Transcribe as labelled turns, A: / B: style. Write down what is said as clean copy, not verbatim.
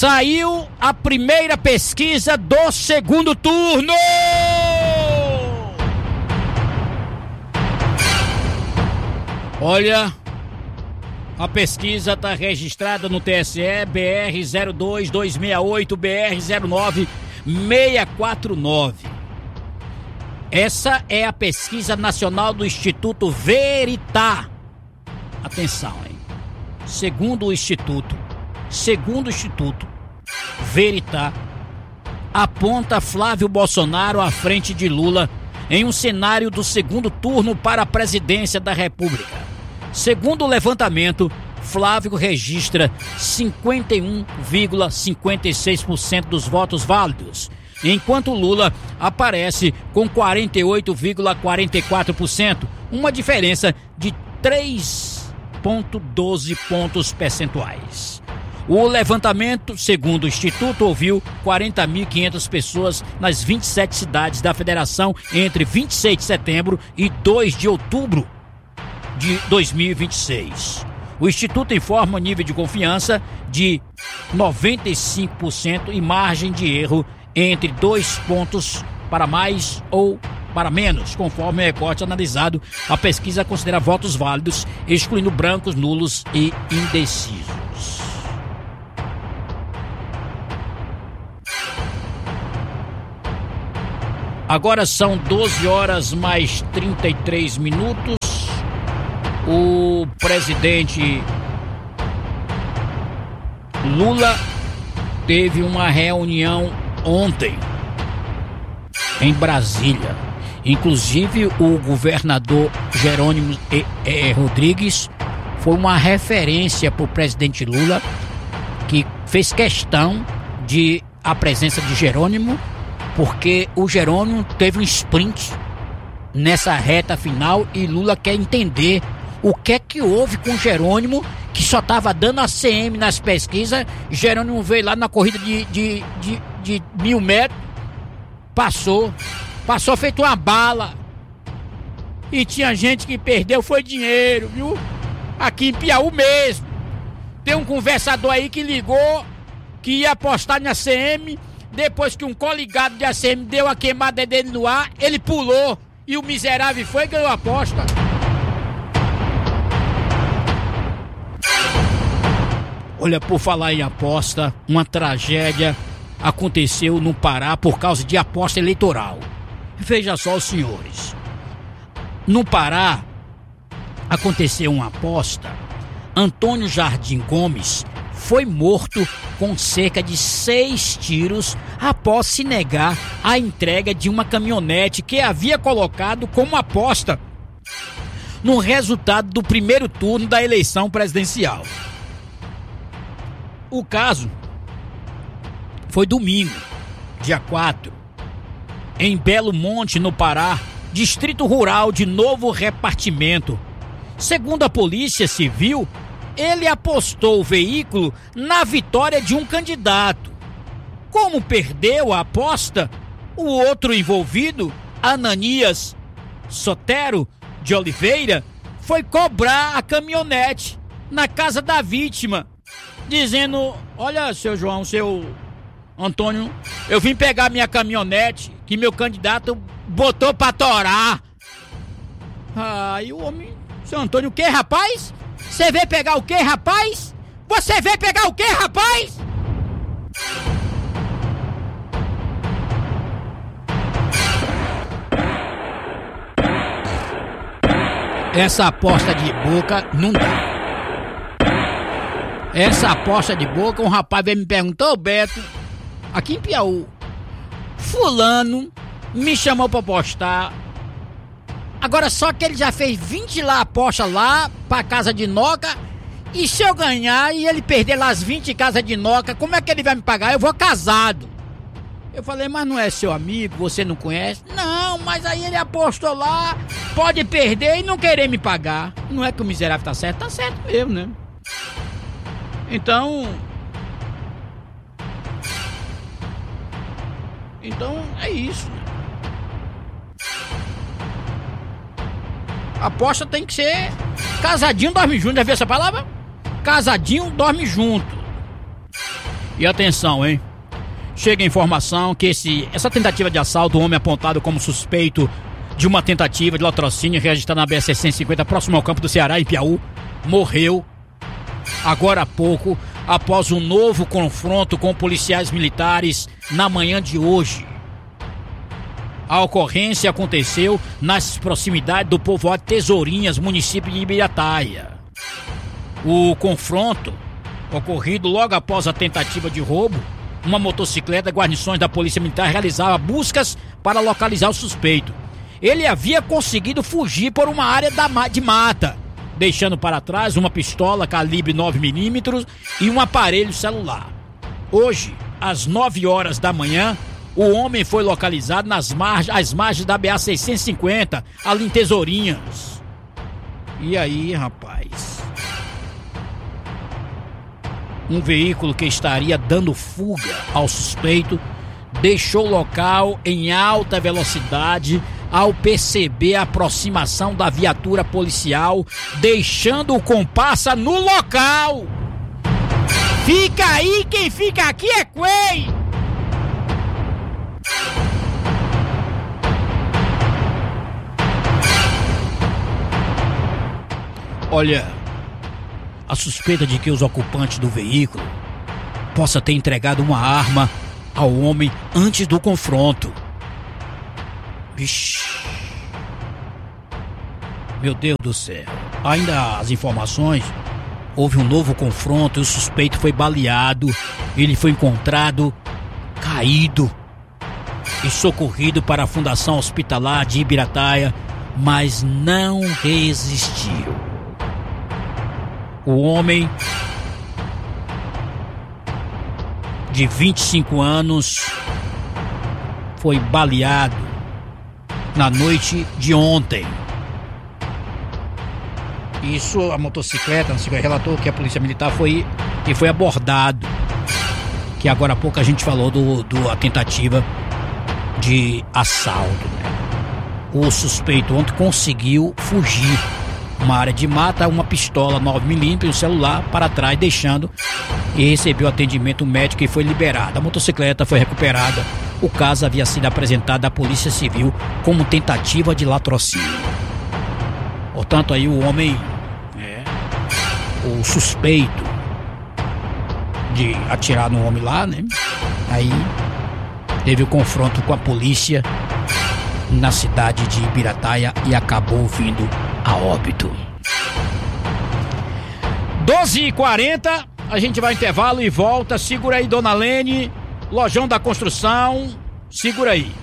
A: Saiu a primeira pesquisa do segundo turno. Olha, a pesquisa está registrada no TSE BR 02268 BR 09649. Essa é a pesquisa nacional do Instituto Veritá. Atenção, hein? Segundo o Instituto Veritá, aponta Flávio Bolsonaro à frente de Lula em um cenário do segundo turno para a presidência da República. Segundo o levantamento, Flávio registra 51,56% dos votos válidos, enquanto Lula aparece com 48,44%, uma diferença de 3,12 pontos percentuais. O levantamento, segundo o Instituto, ouviu 40.500 pessoas nas 27 cidades da federação entre 26 de setembro e 2 de outubro de 2026. O Instituto informa o nível de confiança de 95% e margem de erro entre 2 pontos para mais ou para menos, conforme o recorte analisado. A pesquisa considera votos válidos, excluindo brancos, nulos e indecisos. Agora são 12 horas mais 33 minutos. O presidente Lula teve uma reunião ontem em Brasília. Inclusive o governador Jerônimo Rodrigues foi uma referência para o presidente Lula, que fez questão de a presença de Jerônimo, porque o Jerônimo teve um sprint nessa reta final e Lula quer entender o que é que houve com o Jerônimo, que só estava dando a CM nas pesquisas. Jerônimo veio lá na corrida de 1.000 metros, passou feito uma bala. E tinha gente que perdeu, foi dinheiro, viu? Aqui em Piauí mesmo. Tem um conversador aí que ligou, que ia apostar na CM. Depois que um coligado de ACM deu a queimada dele no ar, ele pulou e o miserável foi e ganhou a aposta. Olha, por falar em aposta, uma tragédia aconteceu no Pará por causa de aposta eleitoral. Veja só, os senhores. No Pará aconteceu uma aposta. Antônio Jardim Gomes foi morto com cerca de 6 tiros após se negar a entrega de uma caminhonete que havia colocado como aposta no resultado do primeiro turno da eleição presidencial. O caso foi domingo, dia 4, em Belo Monte, no Pará, distrito rural de Novo Repartimento. Segundo a Polícia Civil, ele apostou o veículo na vitória de um candidato. Como perdeu a aposta, o outro envolvido, Ananias Sotero de Oliveira, foi cobrar a caminhonete na casa da vítima, dizendo: olha, seu João, seu Antônio, eu vim pegar minha caminhonete que meu candidato botou pra torar. Aí o homem: seu Antônio, o que, rapaz? Você veio pegar o quê, rapaz? Você veio pegar o quê, rapaz? Essa aposta de boca não dá. Essa aposta de boca, um rapaz veio me perguntar: ô Beto, aqui em Piauí, fulano me chamou pra apostar. Agora só que ele já fez 20 lá aposta lá pra casa de Noca. E se eu ganhar e ele perder lá as 20 casas de Noca, como é que ele vai me pagar? Eu vou casado. Eu falei: mas não é seu amigo, você não conhece? Não, mas aí ele apostou lá, pode perder e não querer me pagar. Não é que o miserável tá certo? Tá certo mesmo, né? Então é isso. Aposta tem que ser casadinho, dorme junto. Já viu essa palavra? Casadinho, dorme junto. E atenção, hein? Chega a informação que essa tentativa de assalto, o homem apontado como suspeito de uma tentativa de latrocínio registrada na BR-650 próximo ao campo do Ceará, em Piauí, morreu agora há pouco, após um novo confronto com policiais militares na manhã de hoje. A ocorrência aconteceu nas proximidades do povoado Tesourinhas, município de Ibirataia. O confronto, ocorrido logo após a tentativa de roubo, uma motocicleta, guarnições da Polícia Militar realizava buscas para localizar o suspeito. Ele havia conseguido fugir por uma área de mata, deixando para trás uma pistola calibre 9mm e um aparelho celular. Hoje, às 9 horas da manhã, o homem foi localizado às margens da BA-650, ali em Tesourinhas. E aí, rapaz? Um veículo que estaria dando fuga ao suspeito deixou o local em alta velocidade ao perceber a aproximação da viatura policial, deixando o comparsa no local. Fica aí, quem fica aqui é Quei! Olha, a suspeita de que os ocupantes do veículo possa ter entregado uma arma ao homem antes do confronto. Vixe. Meu Deus do céu. Ainda as informações, houve um novo confronto e o suspeito foi baleado. Ele foi encontrado caído e socorrido para a Fundação Hospitalar de Ibirataia, mas não resistiu. O homem de 25 anos foi baleado na noite de ontem. Isso, a motocicleta, relatou que a Polícia Militar foi abordado. Que agora há pouco a gente falou da tentativa de assalto, né? O suspeito ontem conseguiu fugir. Uma área de mata, uma pistola 9mm e um celular para trás, deixando, e recebeu atendimento médico e foi liberado. A motocicleta foi recuperada. O caso havia sido apresentado à Polícia Civil como tentativa de latrocínio. Portanto, aí o homem, o suspeito de atirar no homem lá, né? Aí teve o confronto com a polícia na cidade de Ibirataia e acabou vindo a óbito. 12h40, a gente vai intervalo e volta. Segura aí, dona Lene, Lojão da Construção, segura aí.